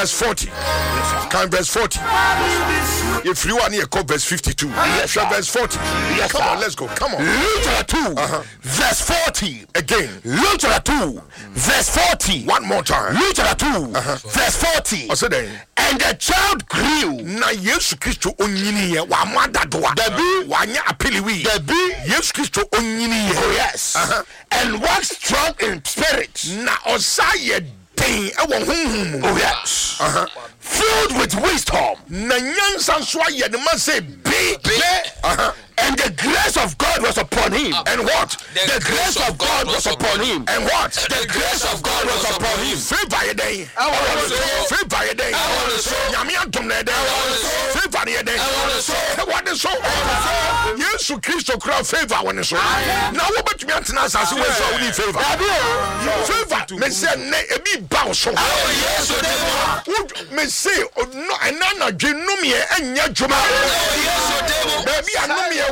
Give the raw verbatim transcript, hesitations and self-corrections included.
verse forty. Can verse forty. If you are near verse fifty-two. Yes, verse forty. Yes, come on, let's go. Come on. Luke chapter two, uh-huh. verse forty. Again. Luke chapter two, verse forty. One more time. Luke chapter two, uh-huh. verse forty. I said, and the child grew. Na Yesu Christo onyini ye wa madadoa. Dabi wanya apeliwi. Dabi Yesu Christo onyini ye. Oh yes. Uh-huh. And was strong in spirit. Na osaye den e wo honhom. Oh yes. Uh-huh. Filled with wisdom. Na nyansa so aye de man say be. Uh-huh. And the grace of God was upon him. And what? The, the grace of God was upon him. And what? The grace of God was upon him. Favor ye day. I want to say. Favor ye day. I want to say. Nyame antom na day. I want to say. Favor ye day. I want to say. What is so? Yesu Christo kra favor won so. Na wo betumi antena asase we so we favor. Favor me say na e bi ba so. Yesu dey. Me say no enana dwenum ye anya dwuma. Yesu dey. Baby anum ye